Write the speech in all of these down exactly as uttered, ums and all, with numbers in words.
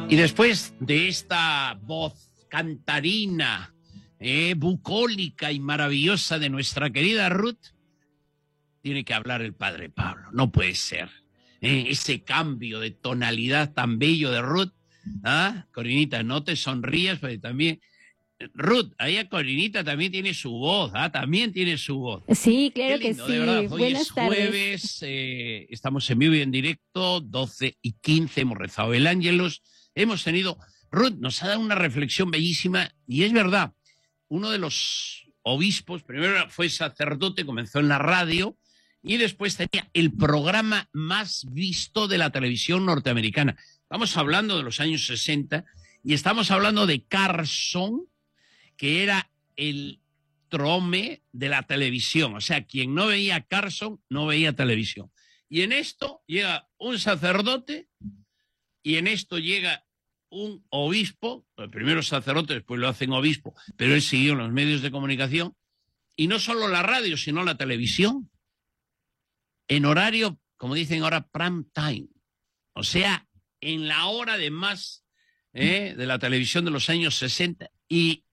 Y después de esta voz cantarina, eh, bucólica y maravillosa de nuestra querida Ruth, tiene que hablar el padre Pablo. No puede ser. Eh, ese cambio de tonalidad tan bello de Ruth. ¿Ah? Corinita, no te sonrías, porque también... Ruth, ahí a Corinita también tiene su voz, ¿ah? También tiene su voz. Sí, claro Qué lindo, que sí. de verdad. Hoy Buenas es jueves, eh, estamos en vivo y en directo, doce y quince, hemos rezado el Ángelus, hemos tenido... Ruth nos ha dado una reflexión bellísima, y es verdad, uno de los obispos, primero fue sacerdote, comenzó en la radio, y después tenía el programa más visto de la televisión norteamericana. Estamos hablando de los años sesenta, y estamos hablando de Carson, que era el trome de la televisión. O sea, quien no veía Carson, no veía televisión. Y en esto llega un sacerdote, y en esto llega un obispo, primero sacerdote, después lo hacen obispo, pero él siguió en los medios de comunicación, y no solo la radio, sino la televisión, en horario, como dicen ahora, prime time. O sea, en la hora de más eh, de la televisión de los años sesenta, y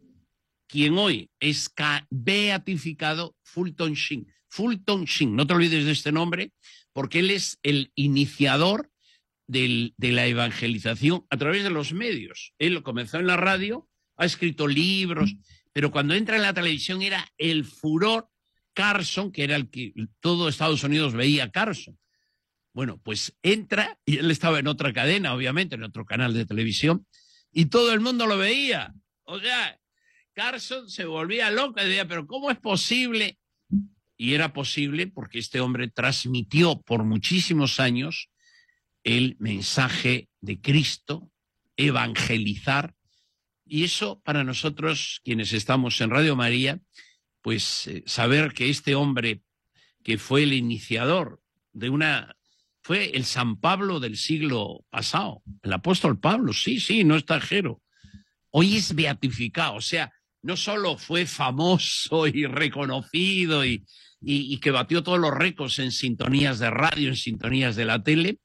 quien hoy es beatificado, Fulton Sheen. Fulton Sheen, no te olvides de este nombre, porque él es el iniciador del, de la evangelización a través de los medios. Él comenzó en la radio, ha escrito libros, pero cuando entra en la televisión era el furor. Carson, que era el que todo Estados Unidos veía Carson. Bueno, pues entra, y él estaba en otra cadena, obviamente, en otro canal de televisión, y todo el mundo lo veía. O sea, Carson se volvía loco y decía, pero ¿cómo es posible? Y era posible porque este hombre transmitió por muchísimos años el mensaje de Cristo, evangelizar, y eso para nosotros, quienes estamos en Radio María, pues eh, saber que este hombre que fue el iniciador de una... fue el San Pablo del siglo pasado, el apóstol Pablo, sí, sí, no extranjero. Hoy es beatificado, o sea, no solo fue famoso y reconocido y, y, y que batió todos los récords en sintonías de radio, en sintonías de la tele,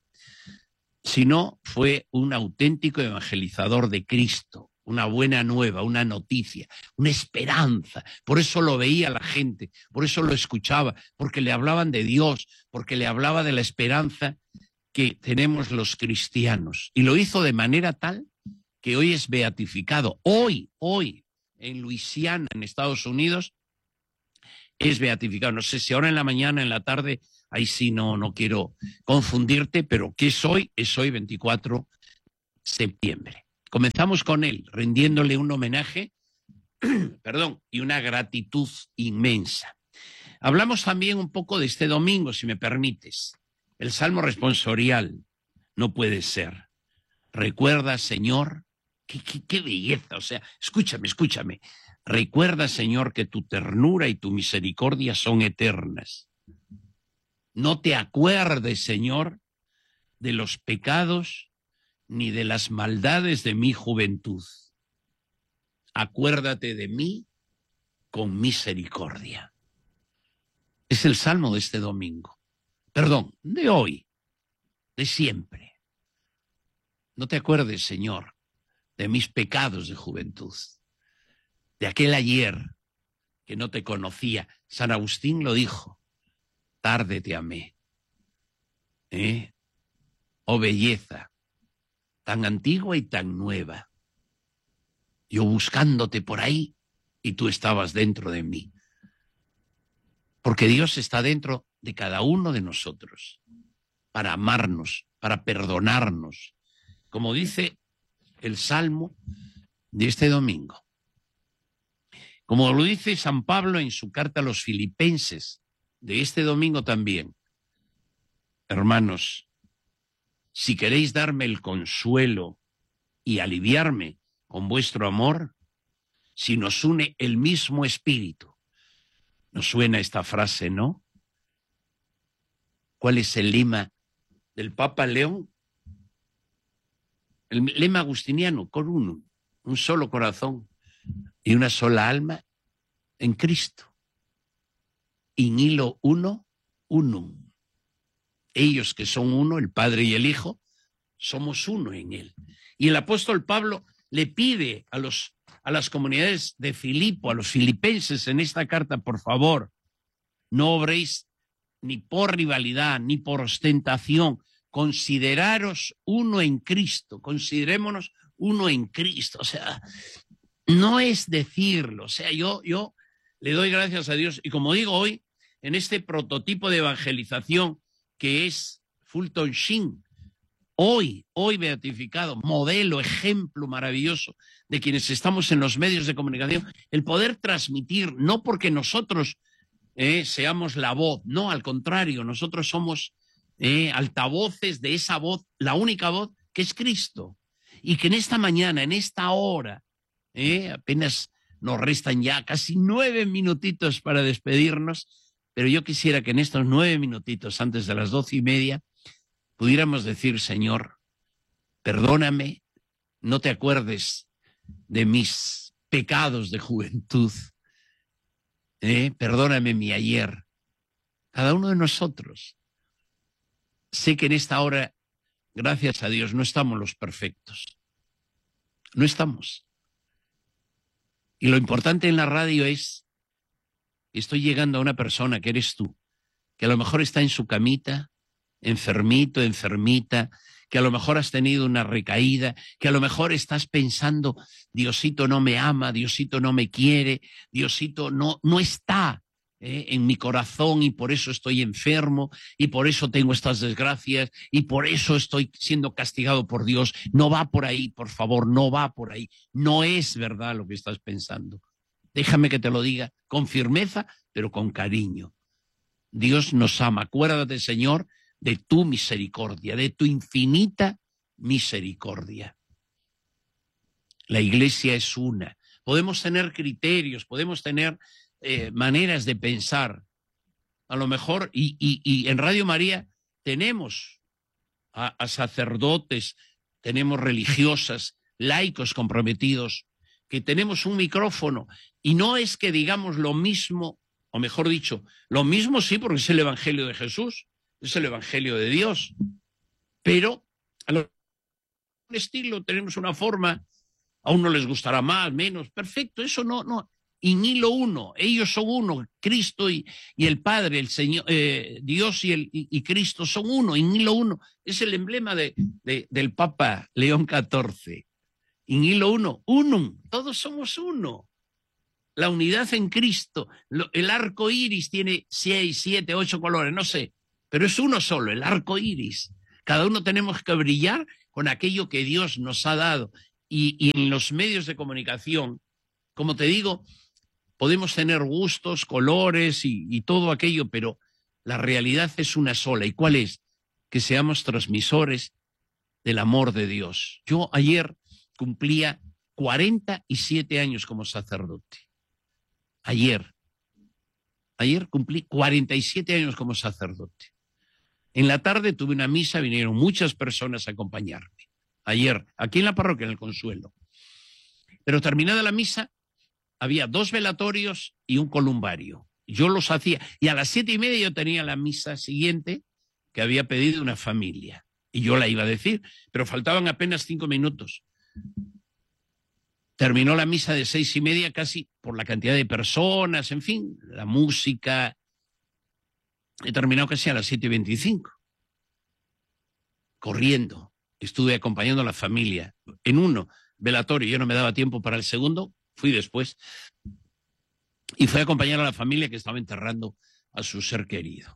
sino fue un auténtico evangelizador de Cristo, una buena nueva, una noticia, una esperanza. Por eso lo veía la gente, por eso lo escuchaba, porque le hablaban de Dios, porque le hablaba de la esperanza que tenemos los cristianos. Y lo hizo de manera tal que hoy es beatificado. Hoy, hoy, en Luisiana, en Estados Unidos, es beatificado. No sé si ahora en la mañana, en la tarde, ahí sí no, no quiero confundirte, pero ¿qué es hoy? Es hoy veinticuatro de septiembre. Comenzamos con él, rindiéndole un homenaje, perdón, y una gratitud inmensa. Hablamos también un poco de este domingo, si me permites. El Salmo responsorial, no puede ser. Recuerda, Señor, qué, qué, qué belleza, o sea, escúchame, escúchame. Recuerda, Señor, que tu ternura y tu misericordia son eternas. No te acuerdes, Señor, de los pecados ni de las maldades de mi juventud. Acuérdate de mí con misericordia. Es el salmo de este domingo. Perdón, de hoy, de siempre. No te acuerdes, Señor, de mis pecados de juventud, de aquel ayer que no te conocía. San Agustín lo dijo, tarde te amé. ¿Eh? Oh belleza, tan antigua y tan nueva. Yo buscándote por ahí y tú estabas dentro de mí. Porque Dios está dentro de cada uno de nosotros para amarnos, para perdonarnos. Como dice el Salmo de este domingo. Como lo dice San Pablo en su carta a los Filipenses de este domingo también. Hermanos, si queréis darme el consuelo y aliviarme con vuestro amor, si nos une el mismo espíritu. ¿Nos suena esta frase, no? ¿Cuál es el lema del Papa León? El lema agustiniano, corunum, un solo corazón y una sola alma en Cristo. In illo uno, unum. Ellos que son uno, el Padre y el Hijo, somos uno en Él. Y el apóstol Pablo le pide a, los, a las comunidades de Filipo, a los filipenses en esta carta, por favor, no obréis ni por rivalidad, ni por ostentación. Consideraros uno en Cristo, considerémonos uno en Cristo. O sea, no es decirlo. O sea, yo, yo le doy gracias a Dios. Y como digo hoy, en este prototipo de evangelización que es Fulton Sheen, hoy, hoy beatificado, modelo, ejemplo maravilloso de quienes estamos en los medios de comunicación, el poder transmitir, no porque nosotros eh, seamos la voz, no, al contrario, nosotros somos eh, altavoces de esa voz, la única voz que es Cristo. Y que en esta mañana, en esta hora, eh, apenas nos restan ya casi nueve minutitos para despedirnos, pero yo quisiera que en estos nueve minutitos antes de las doce y media pudiéramos decir, Señor, perdóname, no te acuerdes de mis pecados de juventud, eh, perdóname mi ayer. Cada uno de nosotros. Sé que en esta hora, gracias a Dios, no estamos los perfectos. No estamos. Y lo importante en la radio es, estoy llegando a una persona que eres tú, que a lo mejor está en su camita, enfermito, enfermita, que a lo mejor has tenido una recaída, que a lo mejor estás pensando, Diosito no me ama, Diosito no me quiere, Diosito no, no está eh, en mi corazón y por eso estoy enfermo y por eso tengo estas desgracias y por eso estoy siendo castigado por Dios. No va por ahí, por favor, no va por ahí. No es verdad lo que estás pensando. Déjame que te lo diga con firmeza, pero con cariño. Dios nos ama. Acuérdate, Señor, de tu misericordia, de tu infinita misericordia. La iglesia es una. Podemos tener criterios, podemos tener eh, maneras de pensar. A lo mejor, y, y, y en Radio María tenemos a, a sacerdotes, tenemos religiosas, laicos comprometidos, que tenemos un micrófono, y no es que digamos lo mismo, o mejor dicho, lo mismo sí, porque es el Evangelio de Jesús, es el Evangelio de Dios, pero a lo un estilo tenemos una forma, a uno les gustará más, menos, perfecto, eso no, no, y ni lo uno, ellos son uno, Cristo y, y el Padre, el Señor, eh, Dios y, el, y, y Cristo son uno, y ni lo uno, es el emblema de, de, del Papa León catorce, y ni lo uno, unum, todos somos uno. La unidad en Cristo, lo, el arco iris tiene seis, siete, ocho colores, no sé, pero es uno solo, el arco iris. Cada uno tenemos que brillar con aquello que Dios nos ha dado. Y, y en los medios de comunicación, como te digo, podemos tener gustos, colores y, y todo aquello, pero la realidad es una sola. ¿Y cuál es? Que seamos transmisores del amor de Dios. Yo ayer cumplía cuarenta y siete años como sacerdote. Ayer. Ayer cumplí cuarenta y siete años como sacerdote. En la tarde tuve una misa, vinieron muchas personas a acompañarme. Ayer, aquí en la parroquia, en el Consuelo. Pero terminada la misa, había dos velatorios y un columbario. Yo los hacía. Y a las siete y media yo tenía la misa siguiente que había pedido una familia. Y yo la iba a decir, pero faltaban apenas cinco minutos. Terminó la misa de seis y media casi por la cantidad de personas, en fin, la música. He terminado casi a las siete y veinticinco. Corriendo. Estuve acompañando a la familia. En uno, velatorio, yo no me daba tiempo para el segundo, fui después. Y fui a acompañar a la familia que estaba enterrando a su ser querido.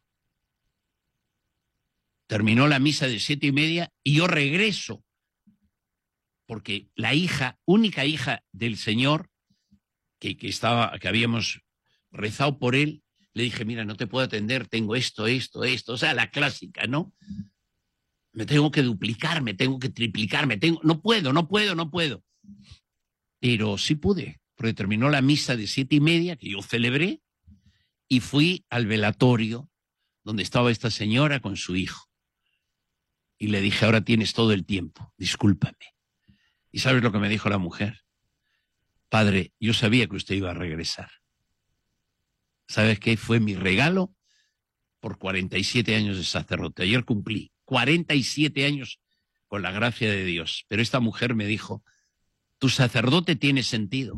Terminó la misa de siete y media y yo regreso. Porque la hija, única hija del Señor, que, que, estaba, que habíamos rezado por él, le dije, mira, no te puedo atender, tengo esto, esto, esto, o sea, la clásica, ¿no? Me tengo que duplicar, me tengo que triplicar, me tengo, no puedo, no puedo, no puedo. Pero sí pude, porque terminó la misa de siete y media, que yo celebré, y fui al velatorio donde estaba esta señora con su hijo. Y le dije, ahora tienes todo el tiempo, discúlpame. ¿Y sabes lo que me dijo la mujer? Padre, yo sabía que usted iba a regresar. ¿Sabes qué? Fue mi regalo por cuarenta y siete años de sacerdote. Ayer cumplí cuarenta y siete años con la gracia de Dios. Pero esta mujer me dijo, tu sacerdote tiene sentido,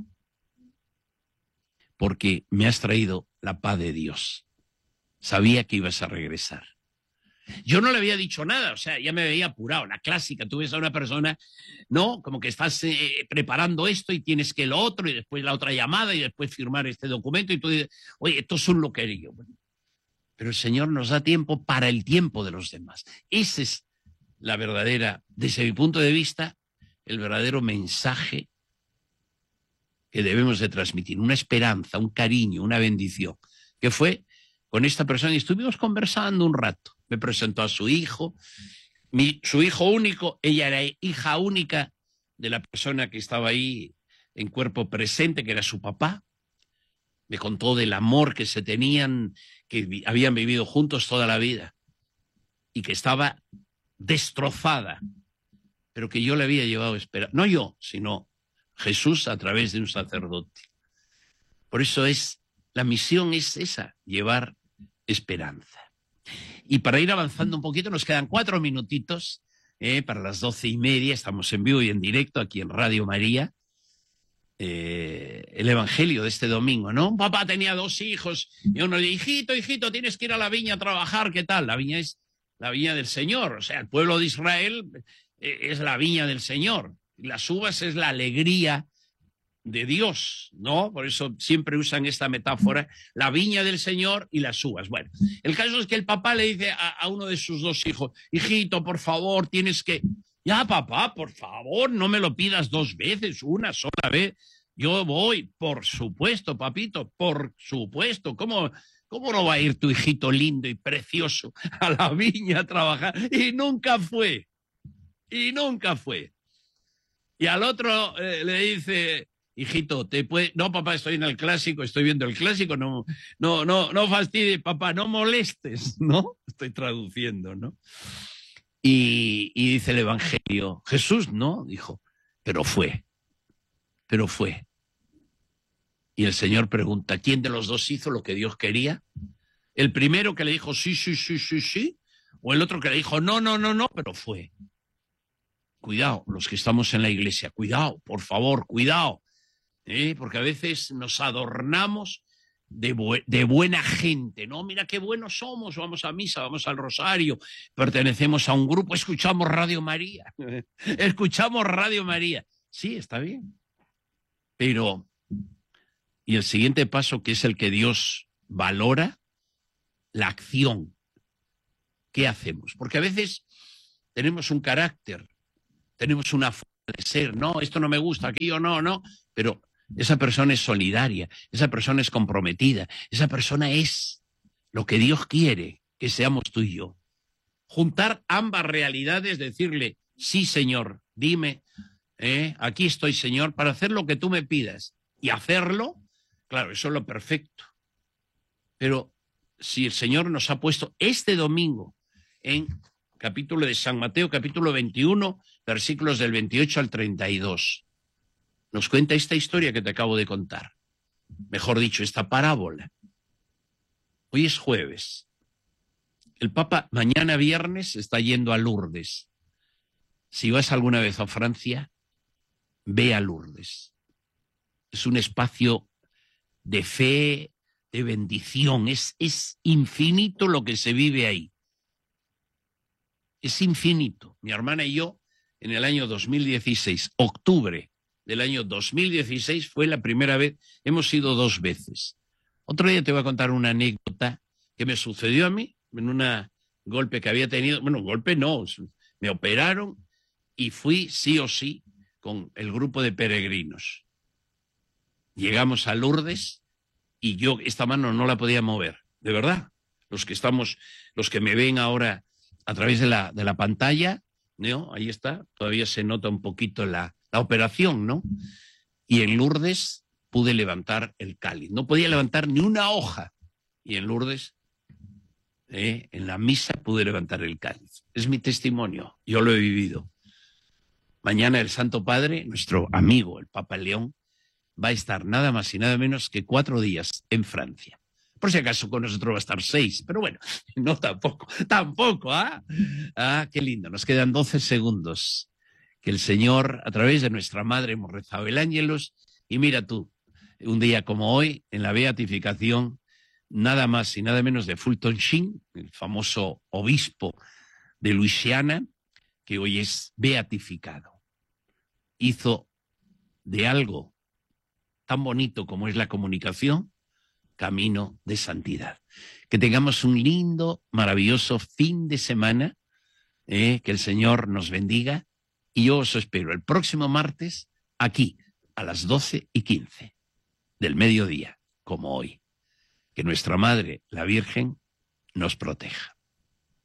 porque me has traído la paz de Dios. Sabía que ibas a regresar. Yo no le había dicho nada, o sea, ya me veía apurado, la clásica, tú ves a una persona, ¿no? Como que estás eh, preparando esto y tienes que lo otro, y después la otra llamada, y después firmar este documento, y tú dices, oye, esto es un loquerío. Pero el Señor nos da tiempo para el tiempo de los demás. Esa es la verdadera, desde mi punto de vista, el verdadero mensaje que debemos de transmitir, una esperanza, un cariño, una bendición, que fue con esta persona y estuvimos conversando un rato. Me presentó a su hijo, mi, su hijo único, ella era hija única de la persona que estaba ahí en cuerpo presente, que era su papá. Me contó del amor que se tenían, que habían vivido juntos toda la vida y que estaba destrozada, pero que yo le había llevado a esperar, no yo, sino Jesús a través de un sacerdote. Por eso es, la misión es esa, llevar esperanza. Y para ir avanzando un poquito, nos quedan cuatro minutitos eh, para las doce y media. Estamos en vivo y en directo aquí en Radio María. Eh, el evangelio de este domingo, ¿no? Un papá tenía dos hijos y uno le dijo, hijito, hijito, tienes que ir a la viña a trabajar. ¿Qué tal? La viña es la viña del Señor. O sea, el pueblo de Israel eh, es la viña del Señor. Y las uvas es la alegría de Dios, ¿no? Por eso siempre usan esta metáfora, la viña del Señor y las uvas. Bueno, el caso es que el papá le dice a, a uno de sus dos hijos, hijito, por favor, tienes que... Ya, papá, por favor, no me lo pidas dos veces, una sola vez. Yo voy, por supuesto, papito, por supuesto. ¿Cómo, cómo no va a ir tu hijito lindo y precioso a la viña a trabajar? Y nunca fue, y nunca fue. Y al otro eh, le dice... Hijito, te puede... No, papá, estoy en el clásico, estoy viendo el clásico, no, no, no, no fastidies, papá, no molestes, ¿no? Estoy traduciendo, ¿no? Y, y dice el Evangelio, Jesús no, dijo, pero fue, pero fue. Y el Señor pregunta, ¿quién de los dos hizo lo que Dios quería? ¿El primero que le dijo sí, sí, sí, sí, sí? ¿O el otro que le dijo no, no, no, no, pero fue? Cuidado, los que estamos en la iglesia, cuidado, por favor, cuidado. ¿Eh? Porque a veces nos adornamos de, bu de buena gente, ¿no? Mira qué buenos somos, vamos a misa, vamos al rosario, pertenecemos a un grupo, escuchamos Radio María, escuchamos Radio María. Sí, está bien. Pero, y el siguiente paso, que es el que Dios valora, la acción. ¿Qué hacemos? Porque a veces tenemos un carácter, tenemos una forma de ser, no, esto no me gusta, aquello no, no, pero... Esa persona es solidaria, esa persona es comprometida, esa persona es lo que Dios quiere que seamos tú y yo. Juntar ambas realidades, decirle, sí, Señor, dime, eh, aquí estoy, Señor, para hacer lo que tú me pidas. Y hacerlo, claro, eso es lo perfecto. Pero si el Señor nos ha puesto este domingo en capítulo de San Mateo, capítulo veintiuno, versículos del veintiocho al treinta y dos, nos cuenta esta historia que te acabo de contar. Mejor dicho, esta parábola. Hoy es jueves. El Papa mañana viernes está yendo a Lourdes. Si vas alguna vez a Francia, ve a Lourdes. Es un espacio de fe, de bendición. Es, es infinito lo que se vive ahí. Es infinito. Mi hermana y yo, en el año dos mil dieciséis, octubre, del año dos mil dieciséis fue la primera vez, hemos ido dos veces. Otro día te voy a contar una anécdota que me sucedió a mí en un golpe que había tenido, bueno, golpe no, me operaron y fui sí o sí con el grupo de peregrinos. Llegamos a Lourdes y yo esta mano no la podía mover, de verdad. Los que estamos, los que me ven ahora a través de la, de la pantalla, ¿no? Ahí está, todavía se nota un poquito la la operación, ¿no? Y en Lourdes pude levantar el cáliz. No podía levantar ni una hoja. Y en Lourdes, eh, en la misa, pude levantar el cáliz. Es mi testimonio. Yo lo he vivido. Mañana el Santo Padre, nuestro amigo, el Papa León, va a estar nada más y nada menos que cuatro días en Francia. Por si acaso con nosotros va a estar seis, pero bueno, no tampoco, tampoco, ¿ah? Ah, qué lindo, nos quedan doce segundos. Que el Señor, a través de nuestra Madre, hemos rezado el Ángelus, y mira tú, un día como hoy, en la beatificación, nada más y nada menos de Fulton Sheen, el famoso obispo de Luisiana, que hoy es beatificado. Hizo de algo tan bonito como es la comunicación, camino de santidad. Que tengamos un lindo, maravilloso fin de semana, eh, que el Señor nos bendiga, y yo os espero el próximo martes aquí a las doce y quince del mediodía, como hoy. Que nuestra Madre, la Virgen, nos proteja.